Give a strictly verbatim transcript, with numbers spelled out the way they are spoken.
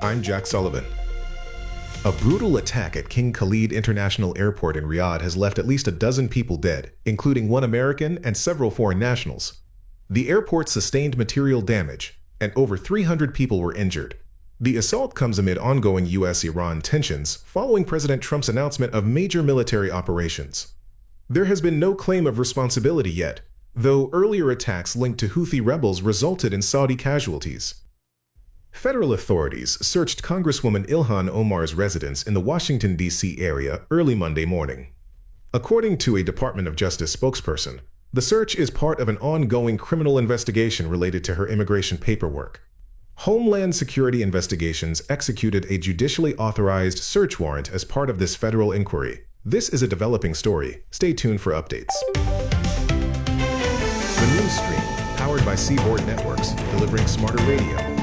I'm Jack Sullivan. A brutal attack at King Khalid International Airport in Riyadh has left at least a dozen people dead, including one American and several foreign nationals. The airport sustained material damage, and over three hundred people were injured. The assault comes amid ongoing U S Iran tensions following President Trump's announcement of major military operations. There has been no claim of responsibility yet, though earlier attacks linked to Houthi rebels resulted in Saudi casualties. Federal authorities searched Congresswoman Ilhan Omar's residence in the Washington, D C area early Monday morning. According to a Department of Justice spokesperson, the search is part of an ongoing criminal investigation related to her immigration paperwork. Homeland Security Investigations executed a judicially authorized search warrant as part of this federal inquiry. This is a developing story. Stay tuned for updates. The News Stream, powered by Seaboard Networks, delivering smarter radio.